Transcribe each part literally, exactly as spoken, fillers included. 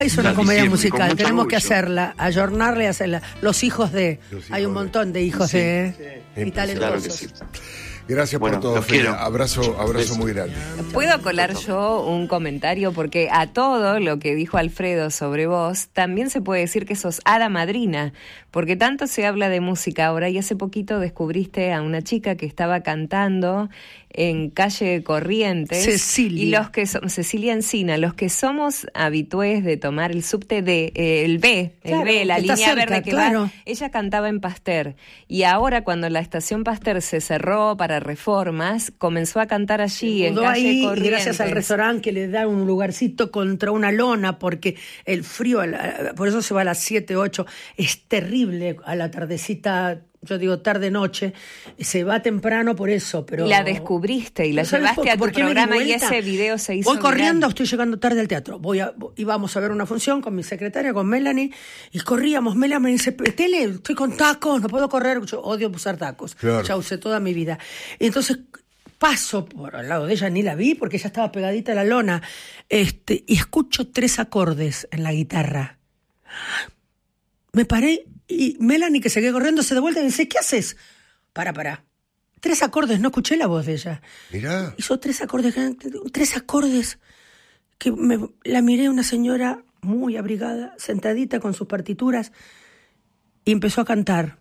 Es una comedia musical, tenemos que hacerla, ayornarla y hacerla. Los hijos de... Los hijos hay un montón de hijos sí, de... Sí. Y talentosos. Claro sí. Gracias bueno, por todo, Fede. Abrazo, abrazo muy grande. ¿Puedo colar yo un comentario? Porque a todo lo que dijo Alfredo sobre vos, también se puede decir que sos hada madrina, porque tanto se habla de música ahora y hace poquito descubriste a una chica que estaba cantando en calle Corrientes. Cecilia. Y los que son, Cecilia Encina, los que somos habitués de tomar el subte de, eh, el B, el claro, B, la línea cerca, verde que claro. va, ella cantaba en Pasteur. Y ahora cuando la estación Pasteur se cerró para reformas, comenzó a cantar allí en calle ahí, Corrientes. Y gracias al restaurante que le da un lugarcito contra una lona, porque el frío, por eso se va a las siete, ocho, es terrible a la tardecita. Yo digo tarde-noche, se va temprano por eso, pero... La descubriste y la llevaste a tu programa y ese video se hizo Voy corriendo, viral. Estoy llegando tarde al teatro. Voy a, íbamos a ver una función con mi secretaria, con Melanie, y corríamos. Melanie me dice, Tele, estoy con tacos, no puedo correr. Yo odio usar tacos. Claro. Ya usé toda mi vida. Y entonces paso por al lado de ella, ni la vi, porque ella estaba pegadita a la lona. Este, y escucho tres acordes en la guitarra. Me paré y Melanie, que seguía corriendo, se de vuelta y me dice, ¿qué haces? Para, para. Tres acordes, no escuché la voz de ella. Mirá. Hizo tres acordes, tres acordes, que me, la miré una señora muy abrigada, sentadita con sus partituras, y empezó a cantar.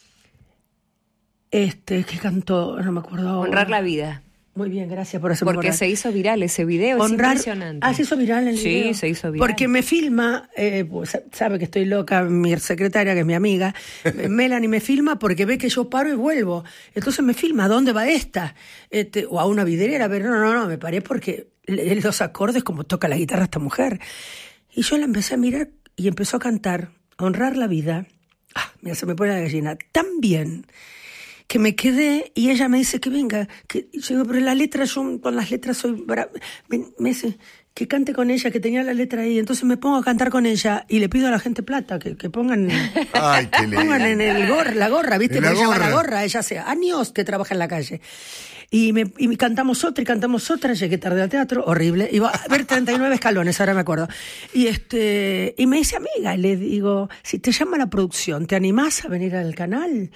Este, ¿qué cantó? No me acuerdo ahora. Honrar la vida. Muy bien, gracias por hacerme Porque acordar. se hizo viral ese video, Honrar, es impresionante. Ah, se hizo viral el sí, video. Sí, se hizo viral. Porque me filma, eh, pues, sabe que estoy loca, mi secretaria, que es mi amiga, Melanie me filma porque ve que yo paro y vuelvo. Entonces me filma, ¿a dónde va esta? Este, o a una vidriera, pero no, no, no, me paré porque los acordes, como toca la guitarra esta mujer. Y yo la empecé a mirar y empezó a cantar, Honrar la vida. Ah, mira, se me pone la gallina. Tan bien que me quedé y ella me dice que venga, que yo digo, pero la letra, yo con las letras soy brava. Me, me dice que cante con ella, que tenía la letra ahí, entonces me pongo a cantar con ella y le pido a la gente plata, que, que pongan, Ay, qué pongan en el gorra, la gorra, ¿viste? La Porque ella va gorra. la gorra, ella hace años que trabaja en la calle. Y, me, y cantamos otra y cantamos otra, llegué tarde al teatro, horrible, iba a ver treinta y nueve escalones, ahora me acuerdo. Y este y me dice, amiga, y le digo, si te llama la producción, ¿te animás a venir al canal?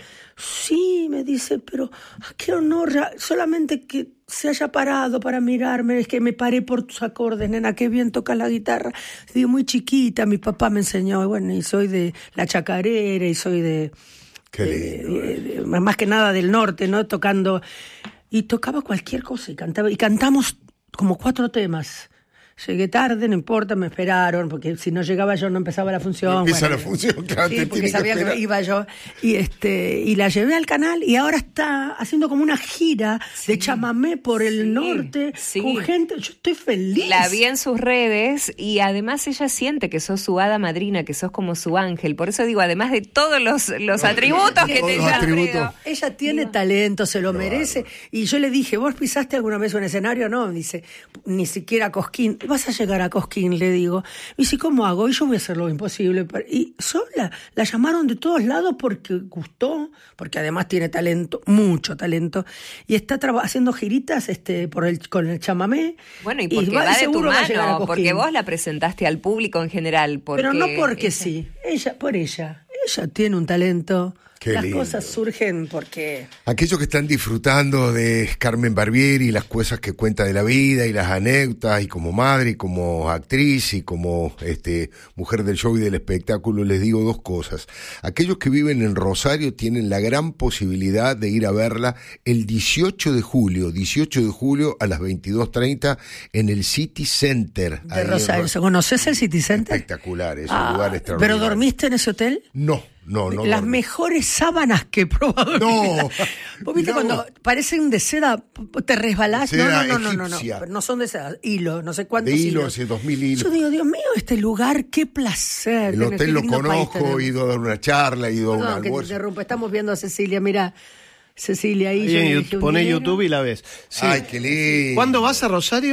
Sí, me dice, pero qué honor, solamente que se haya parado para mirarme, es que me paré por tus acordes, nena, qué bien tocas la guitarra. Digo, muy chiquita, mi papá me enseñó, y bueno, y soy de la chacarera, y soy de... Qué lindo, de, de, de, más que nada del norte, ¿no? Tocando... Y tocaba cualquier cosa y cantaba. Y cantamos como cuatro temas. Llegué tarde, no importa, me esperaron, porque si no llegaba yo no empezaba la función. Empieza bueno, la función, claro. Sí, porque sabía que, que iba yo. Y este y la llevé al canal y ahora está haciendo como una gira sí, de chamamé por el sí, norte sí. con gente. Yo estoy feliz. La vi en sus redes y además ella siente que sos su hada madrina, que sos como su ángel. Por eso digo, además de todos los, los no, atributos que te dio. Ella tiene digo, talento, se lo no, merece. No. Y yo le dije, ¿vos pisaste alguna vez un escenario? No, dice, ni siquiera Cosquín. Vas a llegar a Cosquín, le digo. Y dice, ¿cómo hago? Y yo voy a hacer lo imposible. Y sola, la llamaron de todos lados porque gustó, porque además tiene talento, mucho talento, y está traba- haciendo giritas este, por el, con el chamamé. Bueno, y porque y va, va de tu mano, porque vos la presentaste al público en general. Porque Pero no porque ella... sí, ella, por ella. Ella tiene un talento. Qué Las lindo. Cosas surgen porque... Aquellos que están disfrutando de Carmen Barbieri, las cosas que cuenta de la vida y las anécdotas, y como madre, y como actriz, y como este mujer del show y del espectáculo, les digo dos cosas. Aquellos que viven en Rosario tienen la gran posibilidad de ir a verla el dieciocho de julio, dieciocho de julio a las veintidós treinta en el City Center. De Rosario. En... ¿Conoces el City Center? Espectacular, es ah, un lugar extraordinario. ¿Pero dormiste en ese hotel? No. No, no, Las no, mejores sábanas que he probado. No. ¿Vos viste cuando vos. parecen de seda, te resbalás? Seda no, no, no, no, no, no, no son de seda, hilo, no sé cuántos de hilo, hilos. hace dos mil hilos. Yo digo, Dios mío, este lugar, qué placer. El hotel lo conozco, he ido a dar una charla, he ido no, a un no, almuerzo. Que te interrumpa, estamos viendo a Cecilia, mira, Cecilia ahí. ahí yo YouTube, poné YouTube y la ves. Sí. Ay, qué lindo. ¿Cuándo vas a Rosario?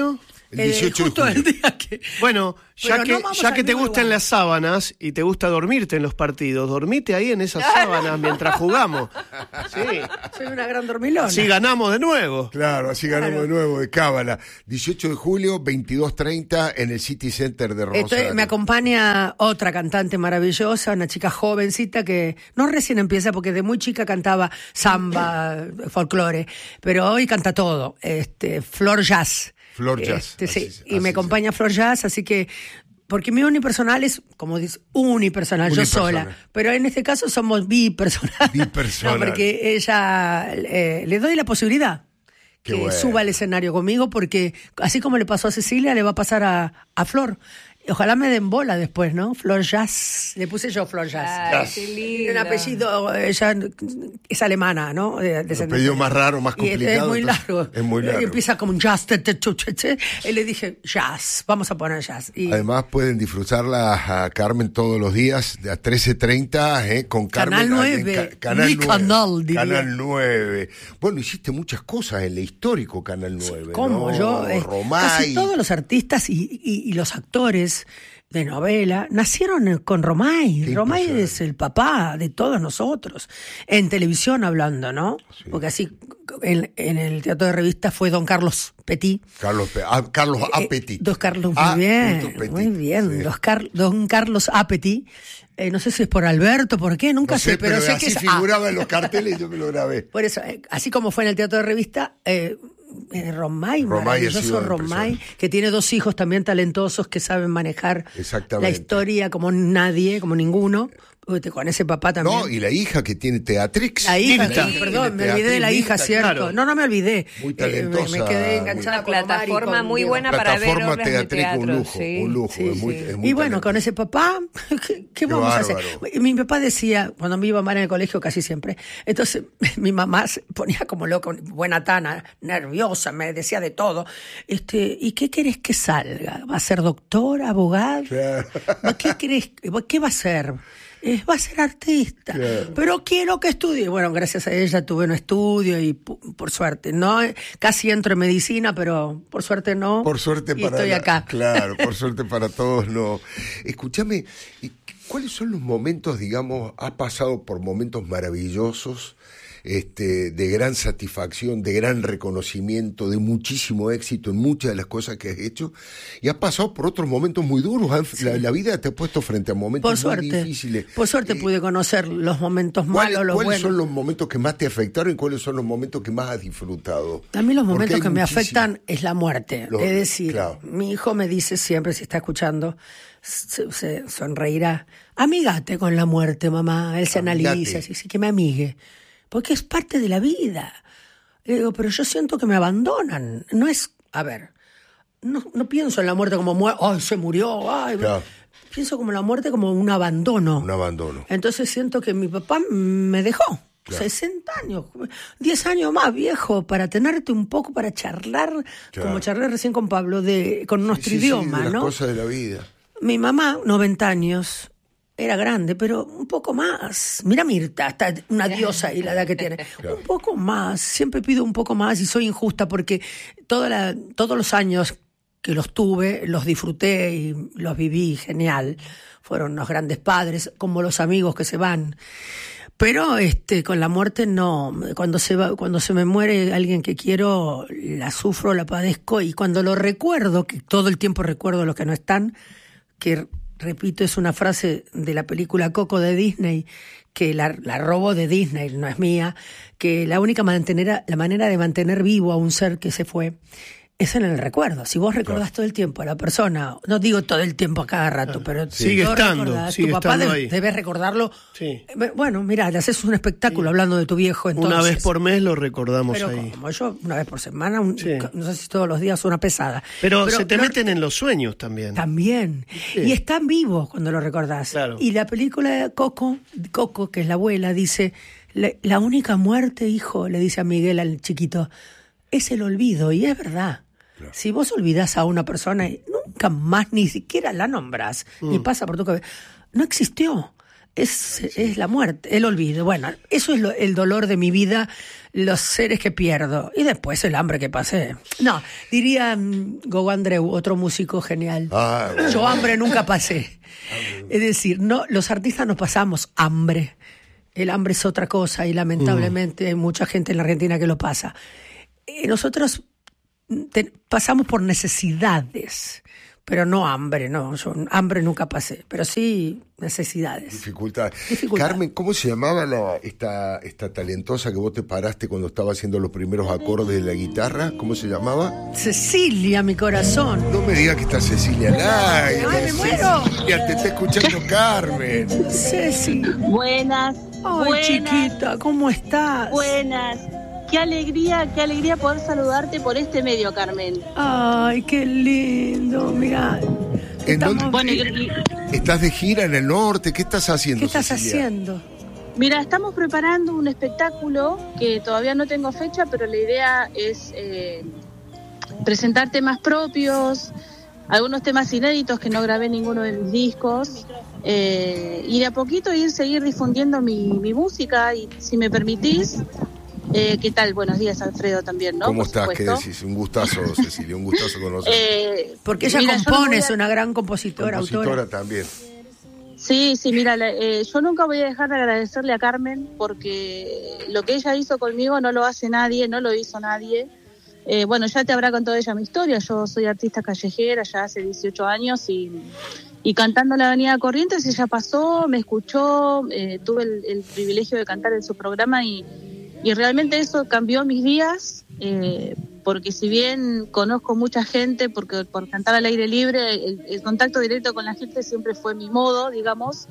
El dieciocho eh, justo de julio. el día que... Bueno, ya Pero que, no vamos ya al que te mismo gustan lugar. las sábanas y te gusta dormirte en los partidos, dormite ahí en esas sábanas mientras jugamos. Sí. Soy una gran dormilona. Así ganamos de nuevo. Claro, así ganamos Claro. de nuevo de cábala. dieciocho de julio, veintidós treinta en el City Center de Rosario. Estoy- me acompaña otra cantante maravillosa, una chica jovencita que no recién empieza porque de muy chica cantaba samba, folclore, pero hoy canta todo, este, Flor Jazz. Flor Jazz, Este, sí, así- y me así acompaña Flor Jazz, así que porque mi unipersonal es, como dice, unipersonal, yo Unipersonal. sola. Pero en este caso somos bipersonal. Bipersonal. No, porque ella, eh, le doy la posibilidad Qué que bueno. suba al escenario conmigo, porque así como le pasó a Cecilia, le va a pasar a, a Flor. Ojalá me den bola después, ¿no? Flor Jazz. Le puse yo Flor Jazz. Ay, qué lindo. Un apellido, ella es alemana, ¿no? De, El apellido más raro, más y es- complicado. es muy entonces, largo. Es muy largo. Y empieza como un jazz. te, te, chu, che, che. Y le dije, jazz, vamos a poner jazz. Y Además pueden disfrutarla a Carmen todos los días de a trece treinta eh, con Canal Carmen. en nueve, Ca- Canal mi nueve. canal, diría. Canal nueve. Bueno, hiciste muchas cosas en el histórico Canal nueve. como ¿no? yo, eh, Romay. casi todos los artistas y, y- y los actores de novela nacieron con Romay. Qué Romay impresionante. es el papá de todos nosotros, en televisión hablando, ¿no? Porque así en, en el teatro de revistas fue Don Carlos Petit. Carlos, Pe- ah, Carlos Eh, Apetit. Dos Carlos, Ah, muy bien, punto Petit, muy bien. sí. Dos Car- Don Carlos Apetit. Eh, no sé si es por Alberto, por qué, nunca No sé, pero, sé así que es. ah, figuraba en los carteles y yo me lo grabé. por eso, eh, así como fue en el teatro de revista, eh, eh, Romay, Romay ha maravilloso sido Romay, impresionante. que tiene dos hijos también talentosos que saben manejar Exactamente. la historia como nadie, como ninguno. Uy, con ese papá también. No, y la hija que tiene Teatrix. La hija, Mirta. sí, perdón, me Tiene olvidé de la Teatrix, hija, Mirta, cierto. claro. No, no me olvidé. Muy Eh, talentosa, me, me quedé muy- enganchada Una con Omar y plataforma con muy Diego. buena para ver Plataforma obras de Teatrix, un teatro. lujo, sí. un lujo. Sí, es muy, sí. es muy Y bueno, talentosa. con ese papá, ¿qué, qué vamos a hacer? bárbaro. Mi papá decía, cuando me iba mal en el colegio, casi siempre, entonces mi mamá se ponía como loca, buena tana, nerviosa, me decía de todo. Este, ¿y qué querés que salga? ¿Va a ser doctor, abogado? Claro. ¿Qué querés? ¿Qué va a ser? Eh, va a ser artista, Claro. pero quiero que estudie. Bueno, gracias a ella tuve un estudio y pu- por suerte, no, casi entro en medicina, pero por suerte no. Por suerte y para estoy la- acá. Claro, por suerte para todos no. Escúchame, ¿y ¿cuáles son los momentos, digamos, has pasado por momentos maravillosos, este, de gran satisfacción, de gran reconocimiento, de muchísimo éxito en muchas de las cosas que has hecho, y has pasado por otros momentos muy duros? Han- La, la vida te ha puesto frente a momentos Por muy suerte, difíciles. por suerte Eh, pude conocer los momentos ¿Cuáles, malos, los cuáles buenos. son los momentos que más te afectaron y cuáles son los momentos que más has disfrutado? A mí los Porque momentos hay que me muchísimos. afectan es la muerte. Lo- es decir, claro. mi hijo me dice siempre, si está escuchando, se, se sonreirá, amígate con la muerte, mamá. Él se Amígate. analiza, así, sí, que me amigue. Porque es parte de la vida. Le digo, pero yo siento que me abandonan. No es, a ver, no, no pienso en la muerte como muerte, ay, se murió, ay. Claro. Pienso como la muerte como un abandono. Un abandono. Entonces siento que mi papá me dejó. Claro. sesenta años, diez años más viejo, para tenerte un poco, para charlar, Claro. como charlé recién con Pablo, de con nuestro Sí, sí, sí, idioma, de las ¿no? cosas de la vida. Mi mamá, noventa años, era grande, pero un poco más. Mira Mirta, está una diosa y la edad que tiene. Claro. Un poco más, siempre pido un poco más y soy injusta porque toda la, todos los años que los tuve, los disfruté y los viví genial. Fueron unos grandes padres, como los amigos que se van. Pero este, con la muerte no. Cuando se va, cuando se me muere alguien que quiero, la sufro, la padezco, y cuando lo recuerdo, que todo el tiempo recuerdo los que no están, que repito, es una frase de la película Coco de Disney, que la, la robo de Disney, no es mía, que la única mantener, la manera de mantener vivo a un ser que se fue es en el recuerdo. Si vos recordás todo el tiempo a la persona, no digo todo el tiempo a cada rato, pero Sigue lo estando, recordás, sigue tu papá estando debe- ahí. debes recordarlo. Sí. Eh, Bueno, mira, le haces un espectáculo hablando de tu viejo, entonces. Una vez por mes lo recordamos Pero ahí. como yo, una vez por semana, un- Sí. no sé si todos los días, una pesada. Pero, se te lo- meten en los sueños también. También. Sí. Y están vivos cuando lo recordás. Claro. Y la película de Coco, Coco, que es la abuela, dice, la, la única muerte, hijo, le dice a Miguel al chiquito, es el olvido. Y es verdad. Claro. Si vos olvidás a una persona y nunca más ni siquiera la nombrás, Mm. ni pasa por tu cabeza, no existió. es, sí. es la muerte, el olvido. Bueno, eso es lo, el dolor de mi vida, los seres que pierdo. Y después el hambre que pasé. No, diría um, Gogo Andreu, otro músico genial. Ah, bueno. Yo hambre nunca pasé. Es decir, no, los artistas nos pasamos hambre. El hambre es otra cosa y lamentablemente uh. hay mucha gente en la Argentina que lo pasa. Eh, nosotros te, pasamos por necesidades. Pero no hambre, no, yo hambre nunca pasé, pero sí necesidades. Dificultad. Dificultad. Carmen, ¿cómo se llamaba la, esta, esta talentosa que vos te paraste cuando estaba haciendo los primeros acordes de la guitarra? ¿Cómo se llamaba? Cecilia, mi corazón. No me digas que está Cecilia al aire. ¡Ay, me muero! Cecilia, te está escuchando Carmen. Ceci. Buenas. Ay, buenas, chiquita, ¿cómo estás? Buenas. Qué alegría, qué alegría poder saludarte por este medio, Carmen. Ay, qué lindo, mirá. ¿En dónde? Bueno, y, ¿Estás de gira en el norte? ¿Qué estás haciendo, ¿Qué estás Cecilia? haciendo? Mira, estamos preparando un espectáculo que todavía no tengo fecha, pero la idea es eh, presentar temas propios, algunos temas inéditos que no grabé en ninguno de mis discos, eh, y de a poquito ir seguir difundiendo mi, mi música, y si me permitís... Eh, ¿Qué tal? Buenos días, Alfredo, también, ¿no? ¿Cómo Por estás? supuesto. ¿Qué decís? Un gustazo, Cecilia, un gustazo conocerte. Eh, Porque ella mira, compone, a... es una gran compositora, Compositora autora. también. Sí, sí, mira, eh, yo nunca voy a dejar de agradecerle a Carmen porque lo que ella hizo conmigo no lo hace nadie, no lo hizo nadie. Eh, bueno, ya te habrá contado ella mi historia. Yo soy artista callejera ya hace dieciocho años y, y cantando en la Avenida Corrientes ella pasó, me escuchó, eh, tuve el, el privilegio de cantar en su programa y Y realmente eso cambió mis días, eh, porque si bien conozco mucha gente, porque por cantar al aire libre, el, el contacto directo con la gente siempre fue mi modo, digamos,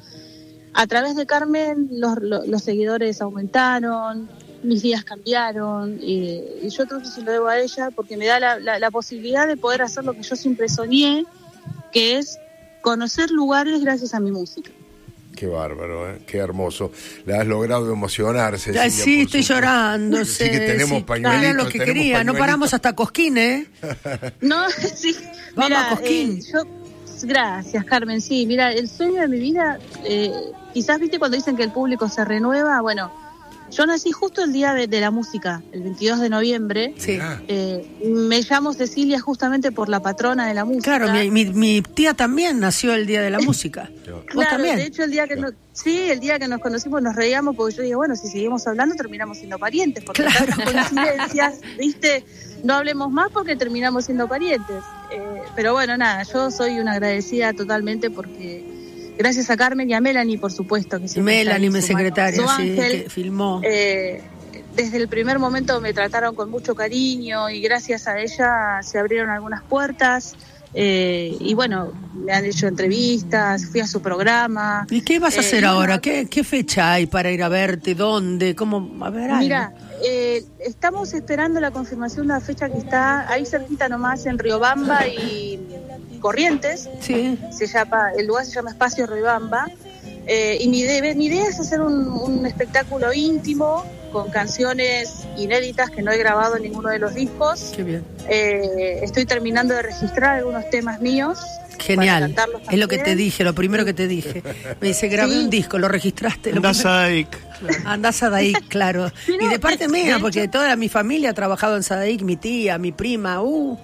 a través de Carmen los, los, los seguidores aumentaron, mis días cambiaron, y, y yo creo que se lo debo a ella, porque me da la, la, la posibilidad de poder hacer lo que yo siempre soñé, que es conocer lugares gracias a mi música. Qué bárbaro, ¿eh? Qué hermoso. La has logrado emocionar, Cecilia. Ay, sí, estoy supuesto. llorando. Sí, que tenemos sí, pañuelitos. Era lo que tenemos quería, no pañuelitos. paramos hasta Cosquín, ¿eh? No, sí. Vamos Mira, a Cosquín. Eh, yo, gracias, Carmen. Sí, mira, el sueño de mi vida, eh, quizás viste cuando dicen que el público se renueva. Bueno, yo nací justo el día de, de la música, el veintidós de noviembre. Sí. Eh, me llamo Cecilia justamente por la patrona de la música. Claro, mi, mi, mi tía también nació el día de la música. ¿Vos Claro, también? de hecho el día que nos, sí, el día que nos conocimos nos reíamos porque yo dije, bueno, si seguimos hablando terminamos siendo parientes, porque Claro, tantas coincidencias, viste, no hablemos más porque terminamos siendo parientes. Eh, pero bueno, nada, yo soy una agradecida totalmente porque gracias a Carmen y a Melanie, por supuesto, que siempre está Melanie, ahí, mi su mano, secretaria, su sí, ángel. que filmó. Eh, desde el primer momento me trataron con mucho cariño y gracias a ella se abrieron algunas puertas. Eh, y bueno, me han hecho entrevistas, fui a su programa. ¿Y qué vas a eh, hacer y ahora? bueno, ¿Qué, ¿Qué fecha hay para ir a verte? ¿Dónde? ¿Cómo? A ver, algo. Mira, eh, estamos esperando la confirmación de la fecha que está ahí cerquita nomás en Riobamba y Corrientes. Sí. Se llama, el lugar se llama Espacio Riobamba. Eh, y mi, de, mi idea es hacer un, un espectáculo íntimo con canciones inéditas que no he grabado en ninguno de los discos. Qué bien. Eh, estoy terminando de registrar algunos temas míos. Genial. para cantarlos Es lo que te también. dije, lo primero que te dije. Me dice, grabé Sí. un disco, lo registraste. Lo Andás primero- a Ike. Andás a Sadaic, claro. Sí, no, Y de parte de- mía, de porque hecho- toda mi familia ha trabajado en Sadaic, mi tía, mi prima, uh.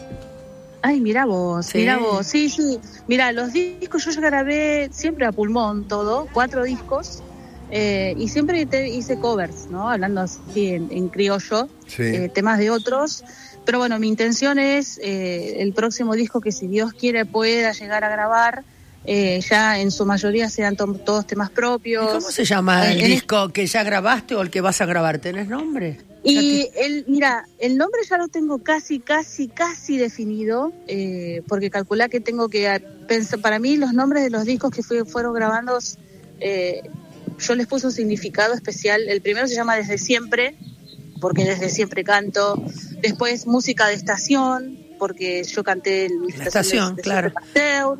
Ay, mira vos, Sí. mira vos. Sí, sí. Mira, los discos yo ya grabé siempre a pulmón todo, cuatro discos. Eh, y siempre te hice covers, ¿no? Hablando así en, en criollo, Sí. eh, temas de otros. Pero bueno, mi intención es eh, el próximo disco que si Dios quiere pueda llegar a grabar, eh, ya en su mayoría sean to- todos temas ¿Y propios. cómo se llama Eh, el en disco que ya grabaste o el que vas a grabar? ¿Tenés nombre? Y el, mira, el nombre ya lo tengo casi, casi, casi definido, eh, porque calculá que tengo que eh, pensar, para mí los nombres de los discos que fui, fueron grabando, eh, yo les puse un significado especial. El primero se llama Desde Siempre, porque desde siempre canto. Después Música de Estación, porque yo canté en mis La estación, estaciones de claro. Pasteur.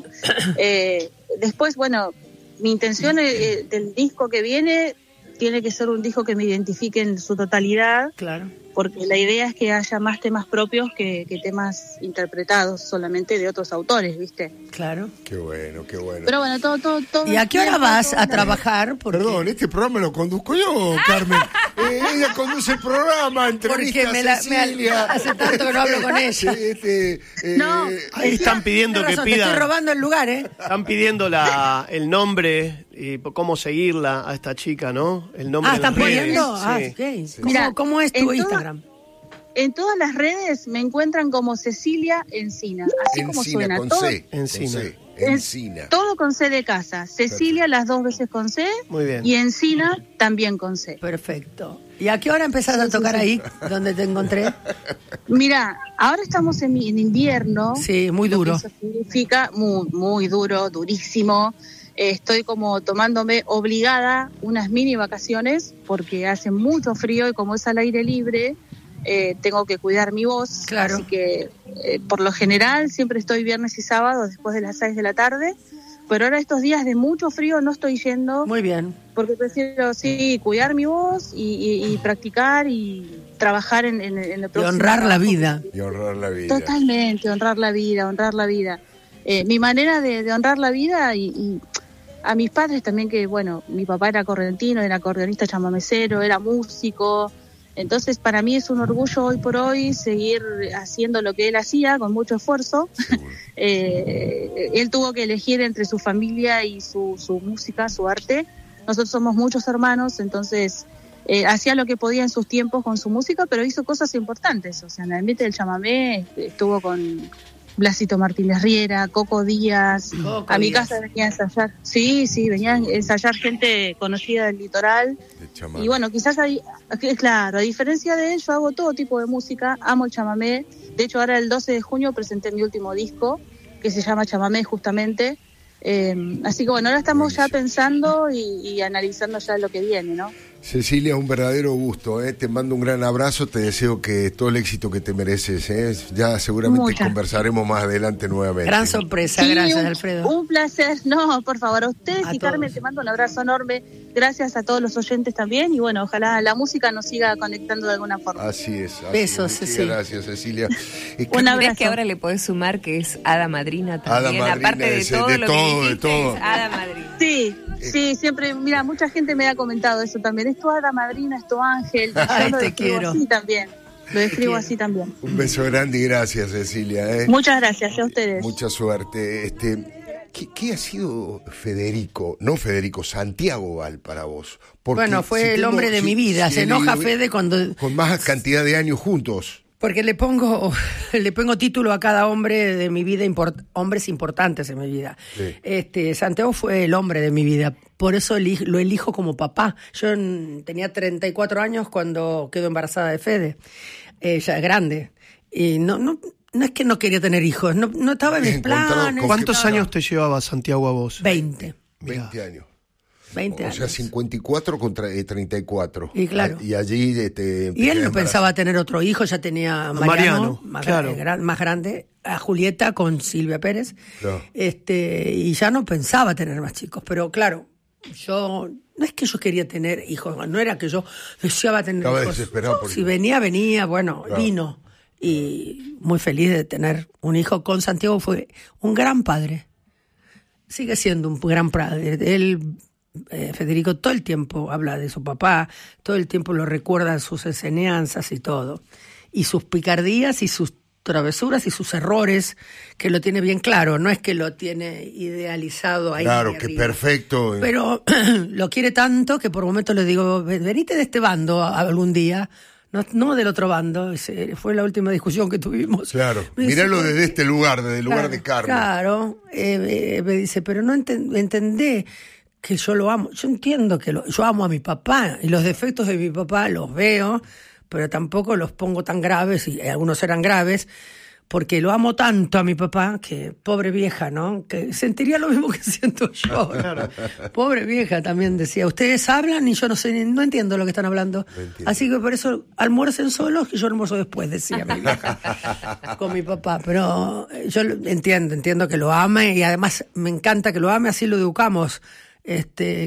Eh, después, bueno, mi intención eh, del disco que viene tiene que ser un disco que me identifique en su totalidad. Claro. porque la idea es que haya más temas propios que, que temas interpretados solamente de otros autores, ¿viste? Claro. Qué bueno, qué bueno. Pero bueno, todo, todo, todo. ¿Y a qué hora vas a trabajar? Porque... Perdón, este programa lo conduzco yo, Carmen. Eh, ella conduce el programa, entrevista Porque me la, a Cecilia. me, hace tanto que no hablo con ella. Sí, este, eh, No. Ahí están pidiendo Tenés que razón, te estoy pidan. robando el lugar, ¿eh? Están pidiendo la, el nombre y cómo seguirla a esta chica, ¿no? El nombre Ah, de las ¿están redes. poniendo? Sí. Ah, ok. ¿Cómo, Mira, cómo es tu en toda- Instagram? En todas las redes me encuentran como Cecilia Encina, así como Encina, suena. con todo, C. Encina. Con C. es- Encina. todo con C de casa. Cecilia las dos veces con C Muy bien. y Encina también con C. Perfecto. ¿Y a qué hora empezás a tocar ahí, donde te encontré? Mira, ahora estamos en, en invierno. Sí, muy lo que duro. Eso significa muy, muy duro, durísimo. Eh, estoy como tomándome obligada unas mini vacaciones porque hace mucho frío y como es al aire libre, eh, tengo que cuidar mi voz. Claro. Así que eh, por lo general siempre estoy viernes y sábado después de las seis de la tarde. Pero ahora estos días de mucho frío no estoy yendo Muy bien. porque prefiero sí cuidar mi voz y, y- y practicar y trabajar en, en, en el Y próximo honrar la trabajo. vida. Y honrar la vida. Totalmente, honrar la vida, honrar la vida. Eh, mi manera de, de honrar la vida y, y a mis padres también, que bueno, mi papá era correntino, era acordeonista chamamecero, era músico. Entonces para mí es un orgullo hoy por hoy seguir haciendo lo que él hacía con mucho esfuerzo. Eh, él tuvo que elegir entre su familia y su, su música, su arte. Nosotros somos muchos hermanos, entonces eh, hacía lo que podía en sus tiempos con su música, pero hizo cosas importantes. O sea, en el ambiente del chamamé estuvo con Blasito Martínez Riera, Coco Díaz. Coco a mi Díaz. casa venía a ensayar. Sí, sí, venía a ensayar gente conocida del litoral. De chamán. Y bueno, quizás hay, claro, a diferencia de él, yo hago todo tipo de música, amo el chamamé. De hecho, ahora el doce de junio presenté mi último disco, que se llama Chamamé justamente. Eh, así que bueno, ahora estamos ya pensando y, y analizando ya lo que viene, ¿no? Cecilia, un verdadero gusto, ¿eh? Te mando un gran abrazo, te deseo que todo el éxito que te mereces, ¿eh? Ya seguramente Muchas. conversaremos más adelante nuevamente. Gran sorpresa, Sí, gracias, un, Alfredo. Un placer. No, por favor, a ustedes A y Carmen, todos. te mando un abrazo enorme. Gracias a todos los oyentes también. Y bueno, ojalá la música nos siga conectando de alguna forma. Así es. Así Besos, es. Ceci. Gracias, Cecilia. Eh, Un Carmen, abrazo. ¿Ves que ahora le podés sumar que es hada madrina también? Hada madrina Aparte de es, todo de lo todo, que de dijiste, todo. es hada madrina. Sí, sí, siempre, mira, mucha gente me ha comentado eso también. Es tu hada madrina, es tu ángel. Ay, Yo lo te describo quiero. así también. Lo describo quiero. así también. Un beso grande y gracias, Cecilia. ¿eh? Muchas gracias a ustedes. Mucha suerte. Este, ¿qué, qué ha sido Federico, no Federico, Santiago Val para vos? Porque Bueno, fue si el tengo- hombre de si- mi vida. si Se he enoja leído- Fede cuando... Con más cantidad de años juntos. Porque le pongo le pongo título a cada hombre de mi vida, import- hombres importantes en mi vida. Sí. Este Santiago fue el hombre de mi vida, por eso eli- lo elijo como papá. Yo mm, tenía treinta y cuatro años cuando quedo embarazada de Fede, eh, ya grande. Y no, no, no es que no quería tener hijos, no, no estaba en mis Encontrado planes. con- ¿Cuántos nada. años te llevaba Santiago a vos? veinte. veinte años. veinte O años. sea, cincuenta y cuatro contra eh, treinta y cuatro. Y claro. Y allí... Este, Y él no embarazada. pensaba tener otro hijo, ya tenía a Mariano, Mariano, más, claro. gra- más grande, a Julieta con Silvia Pérez, Claro. este y ya no pensaba tener más chicos, pero claro, yo no es que yo quería tener hijos, no era que yo deseaba tener Estaba hijos. desesperado por Si hijos. venía, venía, bueno, Claro. vino. Y muy feliz de tener un hijo con Santiago, fue un gran padre. Sigue siendo un gran padre. Él, eh, Federico, todo el tiempo habla de su papá, todo el tiempo lo recuerda sus enseñanzas y todo. Y sus picardías y sus travesuras y sus errores, que lo tiene bien claro. No es que lo tiene idealizado ahí. Claro, de que arriba. perfecto. Pero lo quiere tanto que por momentos le digo, "Ven- venite de este bando algún día, no, no del otro bando". Ese fue la última discusión que tuvimos. Claro, Me dice, míralo "¿Por desde qué?". este lugar, desde el lugar Claro, de Carmen. Claro, eh, eh, me dice, pero no enten- entendé que yo lo amo. Yo entiendo que lo- yo amo a mi papá y los defectos de mi papá los veo, pero tampoco los pongo tan graves, y algunos eran graves, porque lo amo tanto a mi papá, que pobre vieja, ¿no? Que sentiría lo mismo que siento yo. Pobre vieja, también decía, ustedes hablan y yo no sé, no entiendo lo que están hablando. Así que por eso almuercen solos y yo almuerzo después, decía mi vieja, con mi papá. Pero eh, yo lo entiendo, entiendo que lo ame y además me encanta que lo ame, así lo educamos. Este,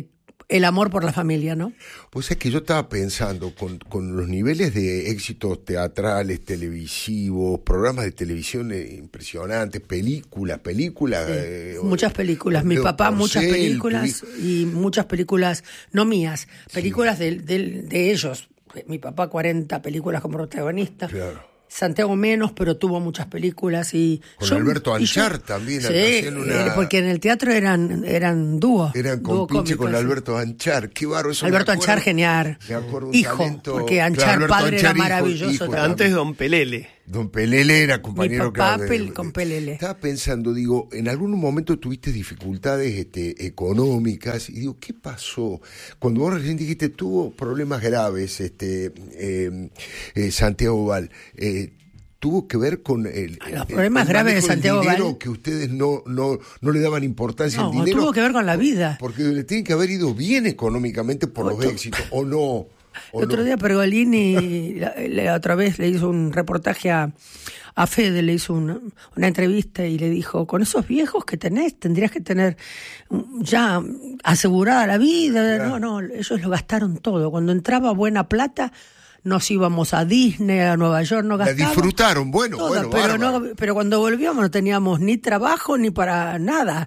el amor por la familia, ¿no? Pues es que yo estaba pensando, con, con los niveles de éxitos teatrales, televisivos, programas de televisión eh, impresionantes, películas, películas. Sí, eh, muchas películas. Mi Leo papá, Porcel, muchas películas tu- y muchas películas, no mías, películas de, de, de ellos. Mi papá, cuarenta películas como protagonista. Claro. Santiago menos, pero tuvo muchas películas y Con yo- Alberto y yo- Anchar también, sí, hacían una- eh, porque en el teatro eran eran dúo, Eran dúo con pinche cómico, con sí. Alberto Anchar, qué barro eso. Alberto me acuerdo- Anchar, genial. Me acuerdo un Hijo, talento- porque Anchar Claro, Alberto padre era Anchar, hijo- maravilloso hijo también. Antes Don Pelele. Don Pelele era compañero. Mi papá claro, Pel- con Pelele. Estaba pensando, digo, en algún momento tuviste dificultades este, económicas y digo, ¿qué pasó? Cuando vos recién dijiste, tuvo problemas graves, este, eh, eh, Santiago Val, eh, tuvo que ver con el, Los el- problemas el graves de manejo del Santiago dinero, Val. que ustedes no, no, no le daban importancia No, al dinero. tuvo que ver con la vida. Porque le tiene que haber ido bien económicamente por los Otro- éxitos, o no. O El otro no. día Pergolini, la, la otra vez le hizo un reportaje a, a Fede, le hizo una, una entrevista y le dijo, con esos viejos que tenés, tendrías que tener mm, ya asegurada la vida. Claro. No, no, ellos lo gastaron todo. Cuando entraba buena plata, nos íbamos a Disney, a Nueva York, no La gastábamos. disfrutaron, bueno, Toda, bueno, pero, bárbaro. no, pero cuando volvíamos no teníamos ni trabajo ni para nada.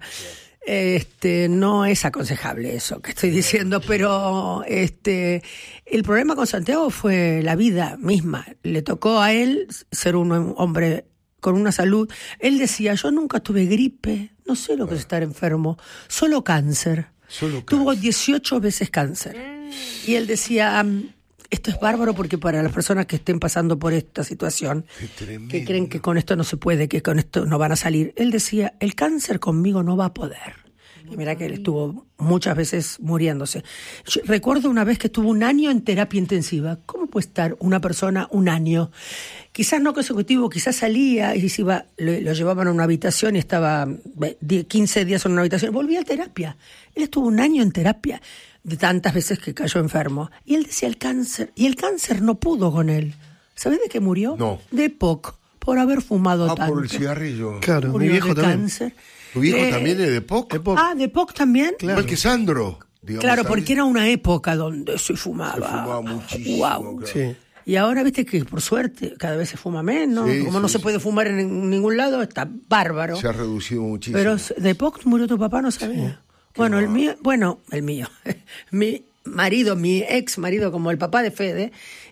Este, no es aconsejable eso que estoy diciendo, pero este, el problema con Santiago fue la vida misma. Le tocó a él ser un hombre con una salud. Él decía, yo nunca tuve gripe, no sé lo que es estar enfermo, solo cáncer. Solo Tuvo cáncer. dieciocho veces cáncer. Y él decía, "Am, esto es bárbaro porque para las personas que estén pasando por esta situación, Qué tremendo. que creen que con esto no se puede, que con esto no van a salir", él decía, el cáncer conmigo no va a poder. Y mira que él estuvo muchas veces muriéndose. Yo recuerdo una vez que estuvo un año en terapia intensiva. ¿Cómo puede estar una persona un año? Quizás no consecutivo, quizás salía y se iba, lo, lo llevaban a una habitación y estaba quince días en una habitación. Volvía a terapia. Él estuvo un año en terapia de tantas veces que cayó enfermo. Y él decía el cáncer. Y el cáncer no pudo con él. ¿Sabés de qué murió? No. De P O C, por haber fumado Ah, tanto. por el cigarrillo. Claro, Murió mi viejo de también. cáncer. ¿Tu viejo Eh, también es de P O C? De P O C. Ah, de P O C también. Igual que Sandro. digamos, Claro, también. porque era una época donde se fumaba. Se fumaba muchísimo, Guau. claro. Sí. Y ahora, viste que por suerte cada vez se fuma menos. Sí, Como sí, no se sí. puede fumar en ningún lado, está bárbaro. Se ha reducido muchísimo. Pero de P O C murió tu papá, no sabía. Bueno, el mío, bueno, el mío. Mi marido, mi ex marido, como el papá de Fede,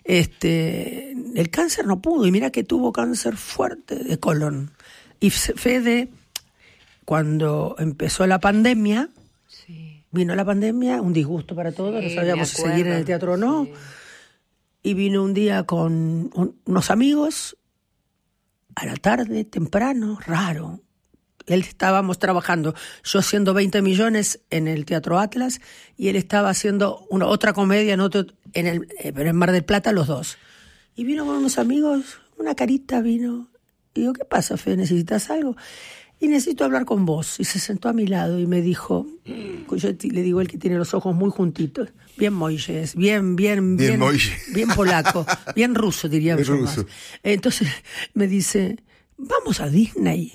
este, el cáncer no pudo. Y mira que tuvo cáncer fuerte de colon. Y Fede, cuando empezó la pandemia, Sí. vino la pandemia, un disgusto para todos, Sí, no sabíamos me si seguir en el acuerdo, teatro o no. sí. Y vino un día con un- unos amigos, a la tarde, temprano, raro. Él estábamos trabajando, yo haciendo veinte millones en el Teatro Atlas, y él estaba haciendo una otra comedia en otro, en el, eh, pero en Mar del Plata, los dos. Y vino con unos amigos, una carita vino. Y digo, ¿qué pasa, Fede? ¿Necesitas algo? Y necesito hablar con vos. Y se sentó a mi lado y me dijo, yo t- le digo, él que tiene los ojos muy juntitos, bien Moisés, bien, bien, Bien bien, Moisés. bien polaco, bien ruso, diría Bien yo más. ruso. Entonces me dice, vamos a Disney.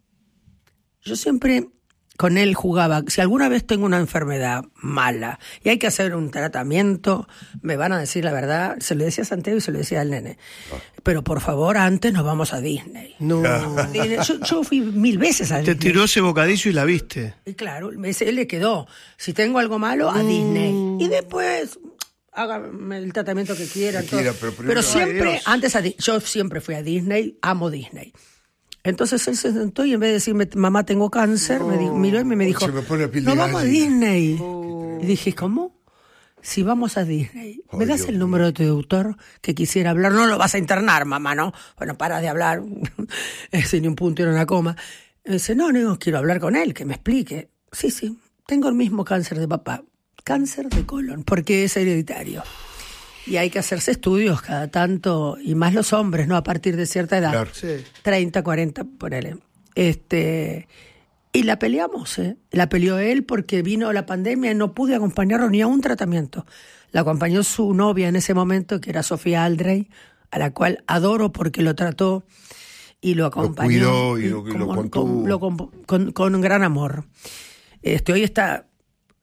Yo siempre con él jugaba, si alguna vez tengo una enfermedad mala y hay que hacer un tratamiento, me van a decir la verdad, se lo decía a Santiago y se lo decía al nene, pero por favor antes nos vamos a Disney. No. Disney, Yo, yo fui mil veces a Te Disney. tiró ese bocadillo y la viste. Y claro, me dice, él le quedó, si tengo algo malo, a Disney. Y después, hágame el tratamiento que quieran. Que todo. quiera, pero pero primero- siempre, Ay, Dios. antes, a Di- yo siempre fui a Disney, amo Disney. Entonces él se sentó y en vez de decirme, mamá, tengo cáncer, me di- miró y me, me dijo, Se me pone la piel de no vamos a gallina". Disney. Y dije, ¿cómo? Si vamos a Disney, ¿me Ay, das Dios el mío. número de tu doctor que quisiera hablar? No lo vas a internar, mamá, ¿no? Bueno, para de hablar, sin ni un punto ni una coma. Me dice, no, no, quiero hablar con él, que me explique. Sí, sí, tengo el mismo cáncer de papá, cáncer de colon, porque es hereditario. Y hay que hacerse estudios cada tanto, y más los hombres, ¿no? A partir de cierta edad. Claro. Sí. treinta, cuarenta, ponele. Este, y la peleamos, ¿eh? La peleó él porque vino la pandemia y no pude acompañarlo ni a un tratamiento. La acompañó su novia en ese momento, que era Sofía Aldrey, a la cual adoro porque lo trató y lo acompañó. cuidó y lo- y lo como- contuvo. con, lo con, con- con gran amor. Este, hoy está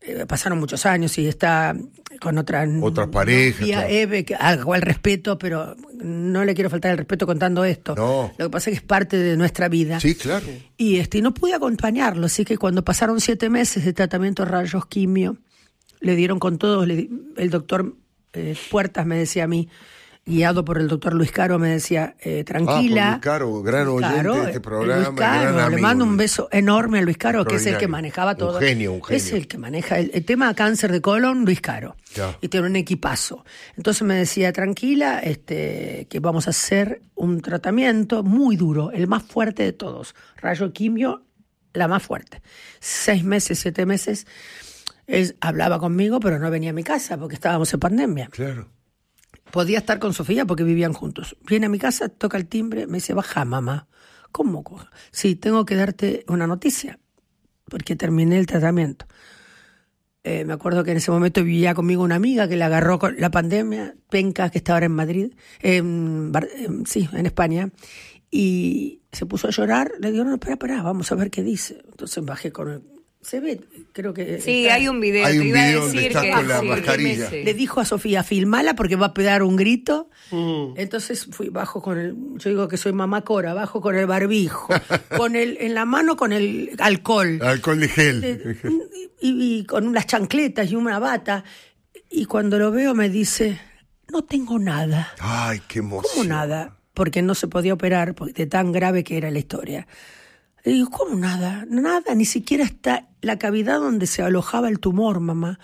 eh, pasaron muchos años y está con otra Otras parejas, novia, claro. Eve, que, al cual respeto, pero no le quiero faltar el respeto contando esto. No. Lo que pasa es que es parte de nuestra vida. Sí, claro. Y este, y no pude acompañarlo, así que cuando pasaron siete meses de tratamiento de rayos quimio, le dieron con todo, le di- el doctor eh, Puertas me decía a mí, guiado por el doctor Luis Caro, me decía, eh, tranquila. Ah, por Luis Caro, gran Luis oyente Caro, de este el programa, Luis Caro, gran amigo. le mando un beso enorme a Luis Caro, que es el que Extraordinario. manejaba Un todo. genio, un genio. Es el que maneja el, el tema cáncer de colon, Luis Caro. Ya. Y tiene un equipazo. Entonces me decía, tranquila, este, que vamos a hacer un tratamiento muy duro, el más fuerte de todos. Rayo quimio, la más fuerte. Seis meses, siete meses. Él hablaba conmigo, pero no venía a mi casa porque estábamos en pandemia. Claro. Podía estar con Sofía porque vivían juntos. Viene a mi casa, toca el timbre, me dice, baja, mamá. ¿Cómo? coja? Sí, tengo que darte una noticia, porque terminé el tratamiento. Eh, me acuerdo que en ese momento vivía conmigo una amiga que le agarró con la pandemia, Penca, que está ahora en Madrid, en Bar- en- sí, en España, y se puso a llorar. Le digo, no, espera, espera, vamos a ver qué dice. Entonces bajé con el... Se ve, creo que... Sí, está- hay un video. Hay te un iba a video donde decir está que con la sí, mascarilla. sí. Le dijo a Sofía, filmala porque va a pegar un grito. Mm. Entonces fui bajo con el, yo digo que soy mamá Cora, bajo con el barbijo, con el, en la mano con el alcohol, Alcohol de gel. Eh, y, y con unas chancletas y una bata. Y cuando lo veo me dice, no tengo nada. Ay, qué emoción. ¿Cómo nada? Porque no se podía operar porque de tan grave que era la historia. Le digo, ¿cómo nada? Nada, ni siquiera está la cavidad donde se alojaba el tumor, mamá.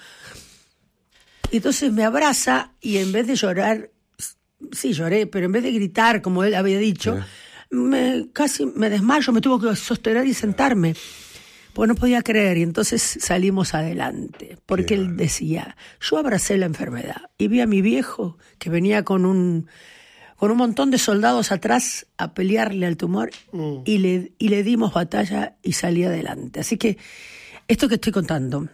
Y entonces me abraza y en vez de llorar, sí lloré, pero en vez de gritar, como él había dicho, me, casi me desmayo, me tuvo que sostener y sentarme, porque no podía creer. Y entonces salimos adelante, porque Qué él decía, yo abracé la enfermedad y vi a mi viejo que venía con un... con un montón de soldados atrás a pelearle al tumor Mm. y, le, y le dimos batalla y salí adelante. Así que esto que estoy contando,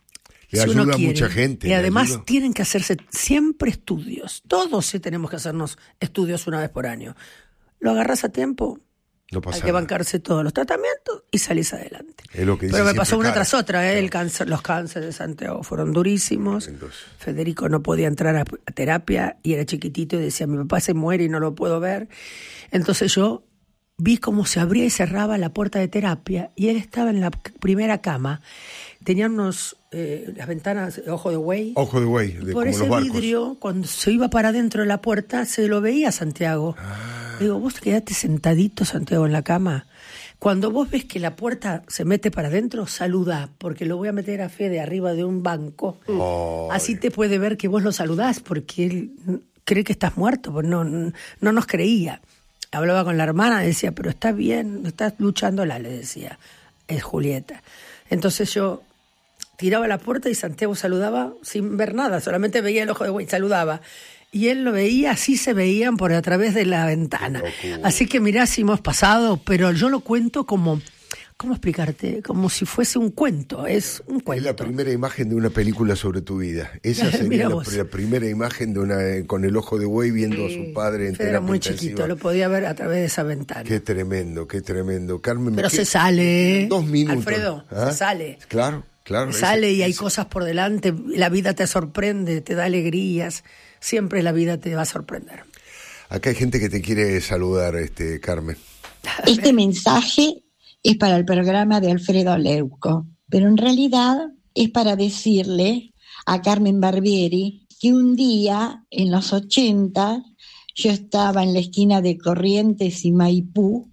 Le si uno ayuda a quiere, mucha gente, y le además ayuda. tienen que hacerse siempre estudios. Todos sí tenemos que hacernos estudios una vez por año. Lo agarras a tiempo, No pasa hay que nada. bancarse todos los tratamientos y salís adelante. Es lo que dice Pero me siempre pasó una Cara. tras otra, ¿eh? El cáncer, los cánceres de Santiago fueron durísimos. Entonces. Federico no podía entrar a, a terapia y era chiquitito y decía, mi papá se muere y no lo puedo ver. Entonces yo vi cómo se abría y cerraba la puerta de terapia y él estaba en la c- primera cama. Tenían unos, eh, las ventanas, ojo de buey. Ojo de güey, de Por como ese los barcos. vidrio, cuando se iba para adentro de la puerta, se lo veía a Santiago. Ah. Le digo, vos quedate sentadito, Santiago, en la cama. Cuando vos ves que la puerta se mete para adentro, saluda, porque lo voy a meter a Fede arriba de un banco. Ay. Así te puede ver que vos lo saludás, porque él cree que estás muerto, pues no, no nos creía. Hablaba con la hermana, decía, pero está bien, estás luchándola, le decía, es Julieta. Entonces yo tiraba la puerta y Santiago saludaba sin ver nada, solamente veía el ojo de buey, saludaba. Y él lo veía, así se veían por a través de la ventana. Así que mirá si hemos pasado, pero yo lo cuento como, ¿cómo explicarte? Como si fuese un cuento, es un Es cuento. la primera imagen de una película sobre tu vida. Esa Mira sería la, vos. la primera imagen de una eh, con el ojo de buey viendo a su padre en Fede era terapia muy intensiva. chiquito, lo podía ver a través de esa ventana. Qué tremendo, qué tremendo. Carmen, Pero ¿qué- se sale. Dos minutos. Alfredo, ¿Ah? se sale. Claro, claro. Se sale ese- y hay ese- cosas por delante, la vida te sorprende, te da alegrías, siempre la vida te va a sorprender. Acá hay gente que te quiere saludar, este Carmen. Este mensaje es para el programa de Alfredo Leuco, pero en realidad es para decirle a Carmen Barbieri que un día, en los ochenta, yo estaba en la esquina de Corrientes y Maipú,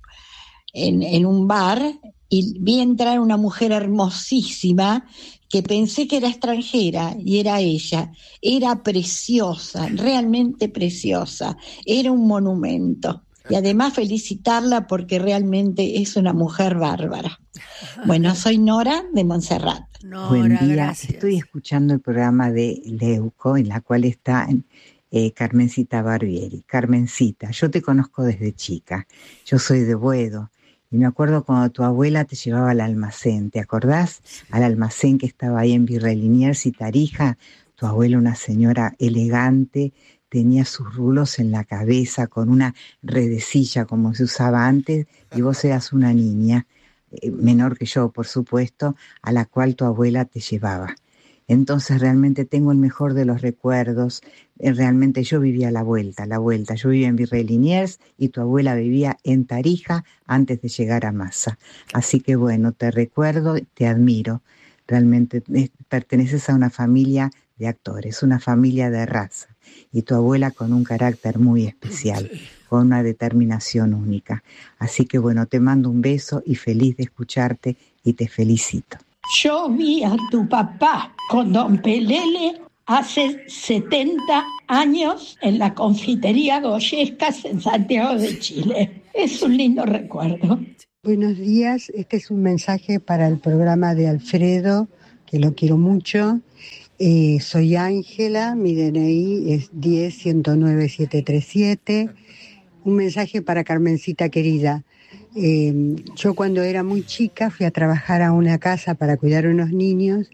en, en un bar, y vi entrar una mujer hermosísima que pensé que era extranjera y era ella. Era preciosa, realmente preciosa, era un monumento. Y además felicitarla porque realmente es una mujer bárbara. Bueno, soy Nora de Montserrat. Nora, Buen día, gracias. estoy escuchando el programa de Leuco, en la cual está eh, Carmencita Barbieri. Carmencita, yo te conozco desde chica, yo soy de Boedo, y me acuerdo cuando tu abuela te llevaba al almacén, ¿te acordás? Al almacén que estaba ahí en Virrey Liniers y Tarija, tu abuela, una señora elegante, tenía sus rulos en la cabeza con una redecilla como se usaba antes, y vos eras una niña, menor que yo, por supuesto, a la cual tu abuela te llevaba. Entonces realmente tengo el mejor de los recuerdos. Eh, realmente yo vivía la vuelta, la vuelta. Yo vivía en Virrey Liniers y tu abuela vivía en Tarija antes de llegar a Massa. Así que bueno, te recuerdo, te admiro. Realmente eh, perteneces a una familia de actores, una familia de raza. Y tu abuela con un carácter muy especial, con una determinación única. Así que bueno, te mando un beso y feliz de escucharte y te felicito. Yo vi a tu papá con don Pelele hace setenta años en la confitería Goyescas en Santiago de Chile. Es un lindo recuerdo. Buenos días, este es un mensaje para el programa de Alfredo, que lo quiero mucho. Eh, soy Ángela, mi D N I es diez ciento nueve setecientos treinta y siete. Un mensaje para Carmencita querida. Eh, yo cuando era muy chica fui a trabajar a una casa para cuidar a unos niños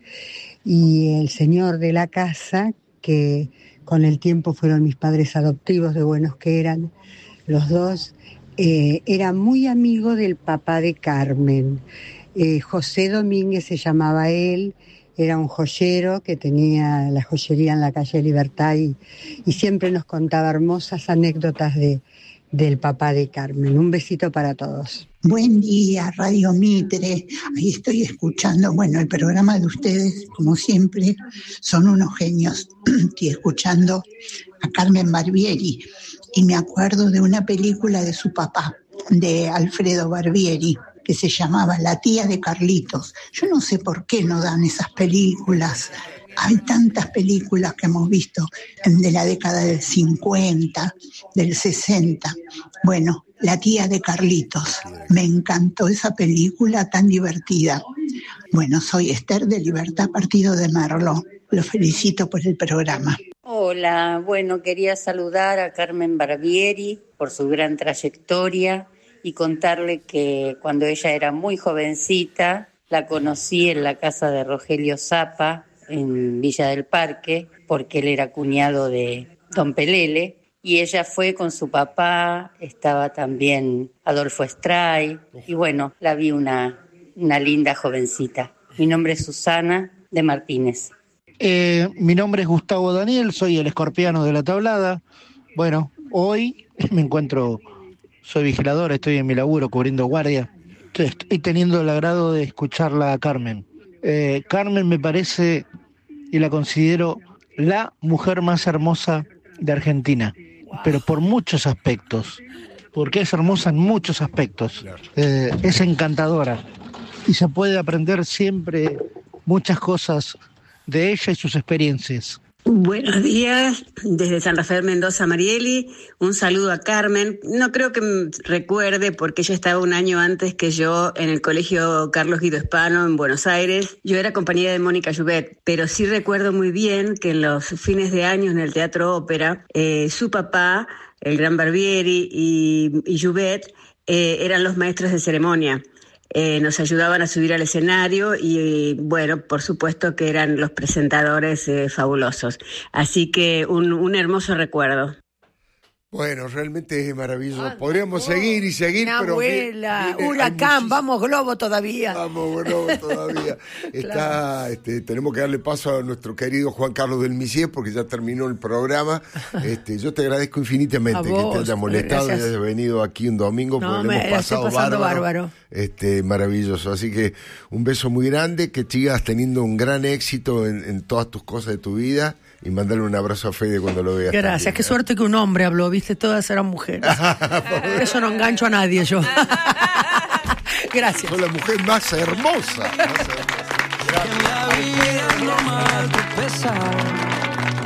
y el señor de la casa, que con el tiempo fueron mis padres adoptivos, de buenos que eran los dos, eh, era muy amigo del papá de Carmen. Eh, José Domínguez se llamaba él. Era un joyero que tenía la joyería en la calle Libertad y, y siempre nos contaba hermosas anécdotas de, del papá de Carmen. Un besito para todos. Buen día, Radio Mitre. Ahí estoy escuchando, bueno, el programa de ustedes, como siempre, son unos genios. Estoy escuchando a Carmen Barbieri y me acuerdo de una película de su papá, de Alfredo Barbieri, que se llamaba La tía de Carlitos. Yo no sé por qué no dan esas películas. Hay tantas películas que hemos visto de la década del cincuenta, del sesenta. Bueno, La tía de Carlitos. Me encantó esa película tan divertida. Bueno, soy Esther de Libertad Partido de Merlo. Los felicito por el programa. Hola, bueno, quería saludar a Carmen Barbieri por su gran trayectoria y contarle que cuando ella era muy jovencita la conocí en la casa de Rogelio Zapa en Villa del Parque, porque él era cuñado de don Pelele, y ella fue con su papá, estaba también Adolfo Estray, y bueno, la vi una, una linda jovencita. Mi nombre es Susana de Martínez. Eh, mi nombre es Gustavo Daniel, soy el escorpiano de la tablada. Bueno, hoy me encuentro... Soy vigilador, estoy en mi laburo cubriendo guardia. Estoy teniendo el agrado de escucharla a Carmen. Eh, Carmen me parece y la considero la mujer más hermosa de Argentina, pero por muchos aspectos, porque es hermosa en muchos aspectos. Eh, es encantadora y se puede aprender siempre muchas cosas de ella y sus experiencias. Buenos días, desde San Rafael Mendoza, Marieli. Un saludo a Carmen. No creo que me recuerde porque ella estaba un año antes que yo en el colegio Carlos Guido Hispano en Buenos Aires. Yo era compañera de Mónica Joubert, pero sí recuerdo muy bien que en los fines de año en el Teatro Ópera, eh, su papá, el gran Barbieri y, y Joubert, eh, eran los maestros de ceremonia. Eh, nos ayudaban a subir al escenario y, bueno, por supuesto que eran los presentadores eh, fabulosos. Así que un, un hermoso recuerdo. Bueno, realmente es maravilloso. Ah, Podríamos no. seguir y seguir, Mi pero... abuela, viene, huracán, vamos Globo todavía. Vamos Globo todavía. Está, claro. este, tenemos que darle paso a nuestro querido Juan Carlos del Misier porque ya terminó el programa. Este, yo te agradezco infinitamente que te haya molestado y hayas venido aquí un domingo no, porque me, le hemos pasado bárbaro. bárbaro. Este, maravilloso. Así que un beso muy grande, que sigas teniendo un gran éxito en, en todas tus cosas de tu vida. Y mandarle un abrazo a Fede cuando lo veas. Gracias, también, qué ¿no? suerte que un hombre habló, viste, todas eran mujeres. Por eso no engancho a nadie yo. Gracias. Soy la mujer más hermosa. Más hermosa. Gracias.